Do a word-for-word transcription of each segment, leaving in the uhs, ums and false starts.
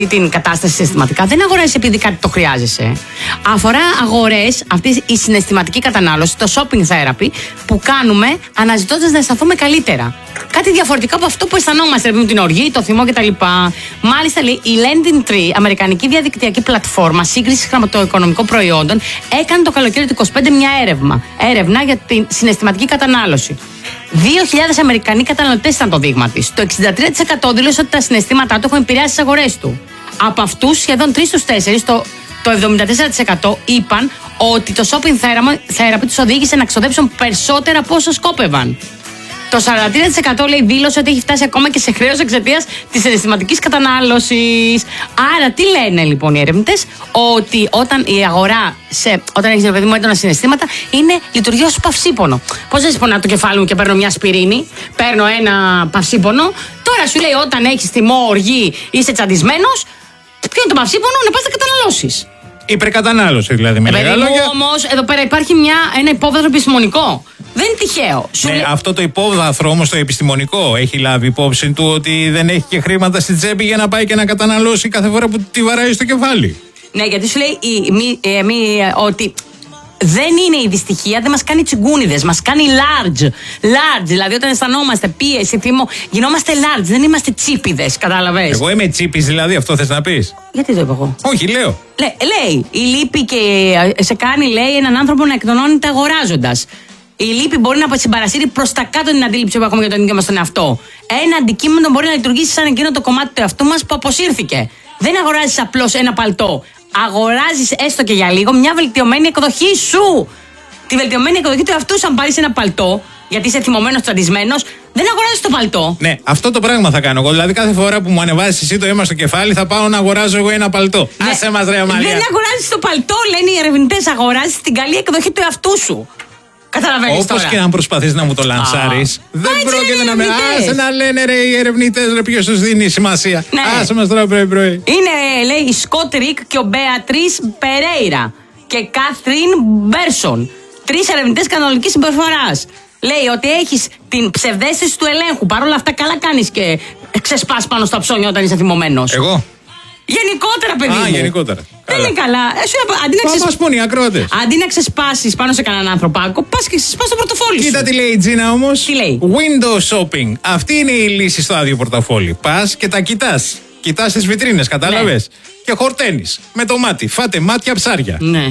την κατάσταση συναισθηματικά, δεν αγοράζεις επειδή κάτι το χρειάζεσαι. Αφορά αγορές, αυτή η συναισθηματική κατανάλωση, το shopping therapy που κάνουμε αναζητώντας να αισθανθούμε καλύτερα. Κάτι διαφορετικό από αυτό που αισθανόμαστε, δηλαδή την οργή, το θυμό κτλ. Μάλιστα, λέει, η Lending Tree, αμερικανική διαδικτυακή πλατφόρμα σύγκρισης χρηματοοικονομικών προϊόντων, έκανε το καλοκαίρι του είκοσι πέντε μια έρευνα, έρευνα για την συναισθηματική κατανάλωση. δύο χιλιάδες Αμερικανοί καταναλωτές ήταν το δείγμα της. Το εξήντα τρία τοις εκατό δήλωσε ότι τα συναισθήματά του έχουν επηρεάσει τις αγορές του. Από αυτούς, σχεδόν τρεις στους τέσσερις, το, το εβδομήντα τέσσερα τοις εκατό είπαν ότι το shopping therapy τους οδήγησε να ξοδέψουν περισσότερα από όσο σκόπευαν. Το σαράντα τρία τοις εκατό λέει δήλωσε ότι έχει φτάσει ακόμα και σε χρέος εξαιτίας της συναισθηματικής κατανάλωσης. Άρα, τι λένε λοιπόν οι ερευνητές? Ότι όταν η αγορά, σε, όταν έχεις, παιδί μου, έντονα συναισθήματα, είναι λειτουργεί ως παυσίπονο. Πώς δεν πονά το κεφάλι μου και παίρνω μια ασπιρίνη, παίρνω ένα παυσίπονο. Τώρα σου λέει, όταν έχεις θυμό, οργή, είσαι τσαντισμένος, ποιο είναι το παυσίπονο? Να πας να καταναλώσεις. Υπερκατανάλωση δηλαδή, με λίγα λόγια. Όμως, εδώ πέρα υπάρχει μια, ένα υπόβαθρο επιστημονικό. Δεν είναι τυχαίο. Ναι, λέει... Αυτό το υπόβαθρο όμως το επιστημονικό έχει λάβει υπόψη του ότι δεν έχει και χρήματα στην τσέπη για να πάει και να καταναλώσει κάθε φορά που τη βαράει στο κεφάλι. Ναι, γιατί σου λέει η, μη, ε, μη, ε, ότι δεν είναι η δυστυχία, δεν μας κάνει τσιγκούνιδες, μας κάνει large. Large, δηλαδή όταν αισθανόμαστε πίεση, θυμό, γινόμαστε large, δεν είμαστε τσίπιδες, κατάλαβες. Εγώ είμαι τσίπης, δηλαδή, αυτό θες να πεις? Γιατί το είπα εγώ? Όχι, λέω. Λέ, λέει, η λύπη και σε κάνει, λέει, έναν άνθρωπο να εκδονώνεται αγοράζοντας. Η λύπη μπορεί να συμπαρασύρει προς τα κάτω την αντίληψη που έχουμε για τον ίδιο μας τον εαυτό. Ένα αντικείμενο μπορεί να λειτουργήσει σαν εκείνο το κομμάτι του εαυτού μας που αποσύρθηκε. Δεν αγοράζεις απλώς ένα παλτό. Αγοράζεις έστω και για λίγο μια βελτιωμένη εκδοχή σου. Τη βελτιωμένη εκδοχή του εαυτού σου, αν πάρεις ένα παλτό, γιατί είσαι θυμωμένος, τσαντισμένος, δεν αγοράζεις το παλτό. Ναι, αυτό το πράγμα θα κάνω εγώ. Δηλαδή, κάθε φορά που μου ανεβάζεις εσύ το αίμα στο κεφάλι, θα πάω να αγοράζω εγώ ένα παλτό. Ναι. Άσε μας, ρε Αμαλία. Δεν αγοράζεις το παλτό, λένε οι ερευνητές. αγοράζεις την καλή εκδοχή του εαυτού σου. Καταλαβαίνεις τώρα. Όπως και αν προσπαθείς να μου το λανσάρεις, δεν πρόκειται να με. Άσε να λένε ρε οι ερευνητές, ρε ποιος τους δίνει σημασία. Ναι. Άσε μας τώρα πρωί-πρωί. Είναι, λέει, η Σκοτ Ρικ και ο Μπεατρίς Περέιρα και Κάθριν Μπέρσον. Τρεις ερευνητές κανονικής συμπεριφοράς. Λέει ότι έχεις την ψευδαίσθηση του ελέγχου. Παρ' όλα αυτά, καλά κάνεις και ξεσπάς πάνω στα ψώνια όταν είσαι θυμωμένος. Εγώ. Γενικότερα, παιδί Α, μου. γενικότερα. Δεν είναι καλά. Εσύ, αντί να, ξεσ... μας πούν οι ακροατές. Αντί να ξεσπάσεις πάνω σε κανέναν ανθρωπάκο, πας και ξεσπάσεις το πορτοφόλι σου. Κοίτα τι λέει η Τζίνα όμως. Τι λέει? Window shopping. Αυτή είναι η λύση στο άδειο πορτοφόλι. Πας και τα κοιτάς. Κοιτάς τις βιτρίνες, κατάλαβες. Ναι. Και χορταίνεις με το μάτι. Φάτε μάτια ψάρια. Ναι.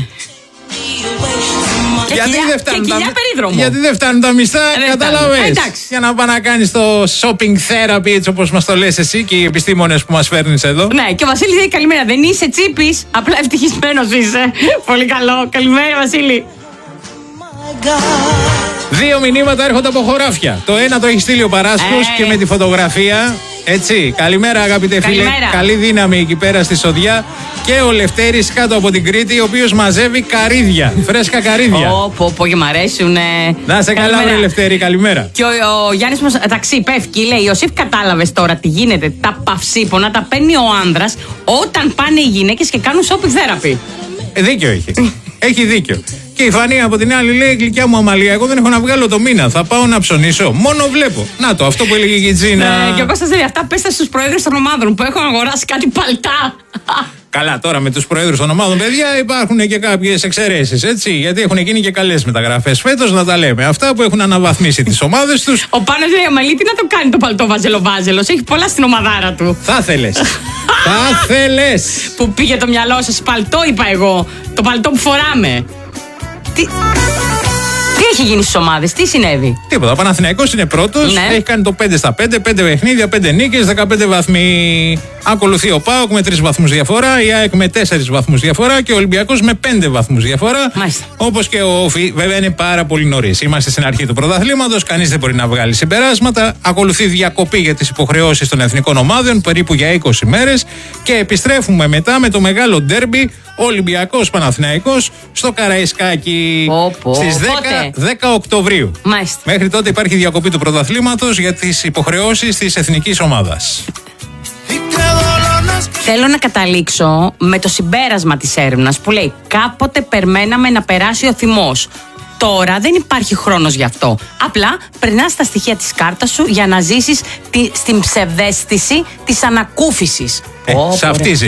Και γιατί, κοιλιά, δεν φτάνουν και τα... γιατί δεν φτάνουν τα μισθά, κατάλαβες. Για να πάει να κάνεις το shopping therapy, έτσι όπως μας το λες εσύ και οι επιστήμονες που μας φέρνεις εδώ. Ναι, και ο Βασίλης λέει καλημέρα. Δεν είσαι τσίπης, απλά ευτυχισμένος είσαι. Πολύ καλό. Καλημέρα, Βασίλη. Δύο μηνύματα έρχονται από χωράφια. Το ένα το έχει στείλει ο Παράσκος ε, και με τη φωτογραφία. Έτσι, καλημέρα αγαπητέ φίλε. Καλή δύναμη εκεί πέρα στη Σοδιά. Και ο Λευτέρης κάτω από την Κρήτη, ο οποίος μαζεύει καρύδια. Φρέσκα καρύδια. Ω, πω, πω, και μ' αρέσουνε. Να σε καλά, βρε Λευτέρη, καλημέρα. Και ο, ο Γιάννης μας ταξί πέφτει, λέει: Ιωσήφ, κατάλαβες τώρα τι γίνεται? Τα παυσίπονα τα παίρνει ο άνδρας όταν πάνε οι γυναίκες και κάνουν shopping therapy. Ε, δίκιο έχει. Έχει δίκιο. Και η Φανή από την άλλη λέει: γλυκιά μου Αμαλία, εγώ δεν έχω να βγάλω το μήνα. Θα πάω να ψωνίσω. Μόνο βλέπω. Να το, αυτό που έλεγε η Γιτζίνα. Ναι, και ο Κώστας λέει: αυτά πέστε στους προέδρους των ομάδων που έχουν αγοράσει κάτι παλτά. Καλά, τώρα με τους προέδρους των ομάδων, παιδιά, υπάρχουν και κάποιες εξαιρέσεις, έτσι. Γιατί έχουν γίνει και καλές μεταγραφές φέτος, να τα λέμε. Αυτά που έχουν αναβαθμίσει τις ομάδες τους. Ο Πάνος λέει: Αμαλή, τι να το κάνει το παλτό βάζελο-βάζελος. Έχει πολλά στην ομαδάρα του. Θα θέλες. Θα θέλες. Που πήγε το μυαλό σας, παλτό είπα εγώ. Το παλτό που φοράμε. Τι... Τι έχει γίνει στις ομάδες, τι συνέβη? Τίποτα. Ο Παναθηναϊκός είναι πρώτος. Ναι. Έχει κάνει το πέντε στα πέντε, πέντε παιχνίδια, πέντε νίκες, δεκαπέντε βαθμοί. Ακολουθεί ο ΠΑΟΚ με τρεις βαθμούς διαφορά, η ΑΕΚ με τέσσερις βαθμούς διαφορά και ο Ολυμπιακός με πέντε βαθμούς διαφορά. Όπως και ο ΟΦΗ. Βέβαια είναι πάρα πολύ νωρίς. Είμαστε στην αρχή του πρωταθλήματος, κανείς δεν μπορεί να βγάλει συμπεράσματα. Ακολουθεί διακοπή για τις υποχρεώσεις των εθνικών ομάδων, περίπου για είκοσι μέρες. Και επιστρέφουμε μετά με το μεγάλο ντέρμπι Ολυμπιακός Παναθηναϊκός στο Καραϊσκάκι στις δέκα Οκτωβρίου. Μάλιστα. Μέχρι τότε υπάρχει διακοπή του πρωταθλήματος για τις υποχρεώσεις της εθνικής ομάδας. Θέλω να καταλήξω με το συμπέρασμα της έρευνας που λέει: κάποτε περιμέναμε να περάσει ο θυμός. Τώρα δεν υπάρχει χρόνος γι' αυτό. Απλά περνάς τα στοιχεία της κάρτας σου για να ζήσεις τη, στην ψευδαίσθηση της ανακούφισης. Ε, oh, σε αυτή